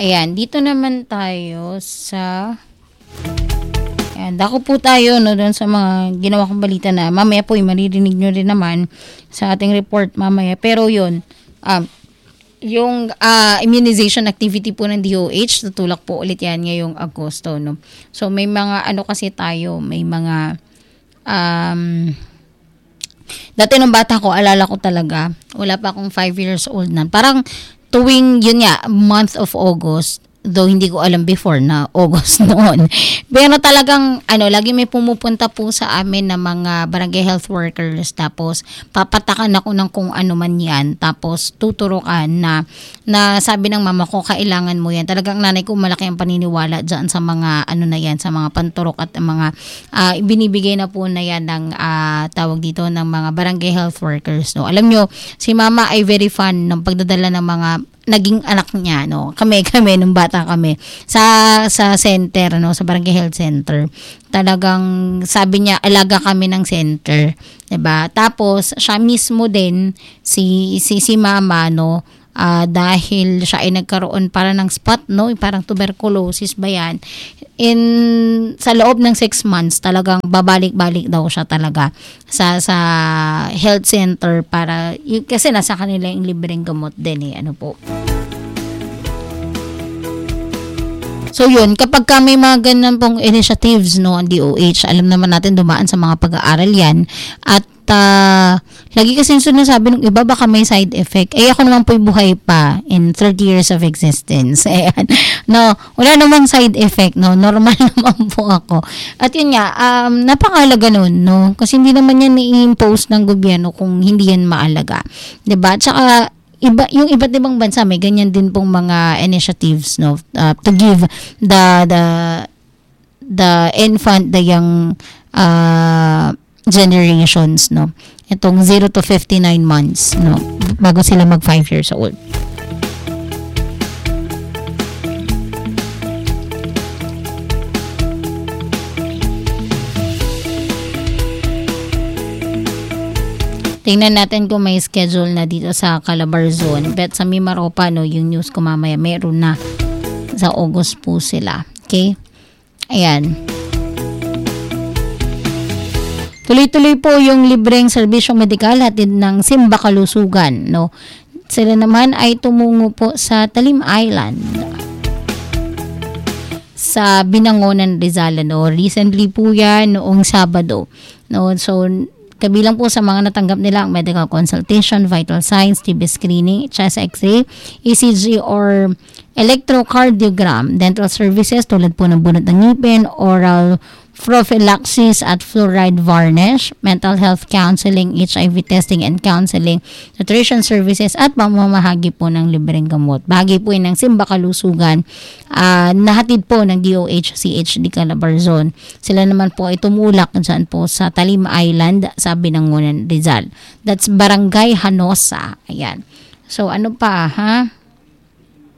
Ayan, dito naman tayo sa... Ayan, dako po tayo no, doon sa mga ginawa kong balita na mamaya po maririnig nyo rin naman sa ating report mamaya. Pero yun, yung immunization activity po ng DOH, tutulak po ulit yan ngayong Agosto. No? So may mga ano kasi tayo, may mga... dati nung bata ko, alala ko talaga, wala pa akong 5 years old na. Parang tuwing, yun nga, month of August, though hindi ko alam before na August noon. Pero talagang, lagi may pumupunta po sa amin na mga barangay health workers, tapos papatakan ako ng kung ano man yan, tapos tuturukan na sabi ng mama ko, kailangan mo yan. Talagang nanay ko malaki ang paniniwala dyan sa mga, na yan, sa mga panturok at mga, binibigay na po na yan ng, tawag dito, ng mga barangay health workers. No? Alam nyo, si mama ay very fan ng pagdadala ng mga naging anak niya, no. Kami nung bata kami sa center, no, sa Barangay Health Center. Talagang sabi niya alaga kami ng center, 'di ba? Tapos siya mismo din si mama, no, dahil siya ay nagkaroon para ng spot, no, parang tuberculosis ba yan. Sa loob ng 6 months, talagang babalik-balik daw siya talaga sa health center para, kasi nasa kanila yung libreng gamot din ano po. So yun, kapag may mga ganun pong initiatives, no, ang DOH, alam naman natin dumaan sa mga pag-aaral yan, at lagi kasi sinasabi ng iba baka may side effect. Ako naman po'y buhay pa in 30 years of existence. Ayan. No, wala namang side effect, no. Normal naman po ako. At yun nga, napakalaga nun, no. Kasi hindi naman yan i-impose ng gobyerno kung hindi yan maalaga. 'Di ba? Tsaka yung iba't ibang bansa may ganyan din pong mga initiatives, no, to give the infant, the young generations, no, itong 0 to 59 months, no, bago sila mag 5 years old. Tingnan natin kung may schedule na dito sa Calabar Zone. But sa Mimaropa, no, yung news ko mamaya, meron na sa August po sila. Okay? Ayan. Tuloy-tuloy po yung libreng serbisyong medikal hatid ng Simba Kalusugan, no. Sila naman ay tumungo po sa Talim Island sa Binangonan, Rizal, no. Recently po yan noong Sabado, no. So kabilang po sa mga natanggap nila ang medical consultation, vital signs, TB screening, chest x-ray, ECG or electrocardiogram, dental services tulad po ng bunot ng ngipin, oral prophylaxis at fluoride varnish, mental health counseling, HIV testing and counseling, nutrition services at pamamahagi po ng libreng gamot. Bahagi po yun ng Simba Kalusugan, nahatid po ng DOH CHD Calabar Zone. Sila naman po ay tumulak dyan po sa Talim Island sa Binangonan, Rizal. That's Barangay Hanosa. Ayan. So ano pa, ha?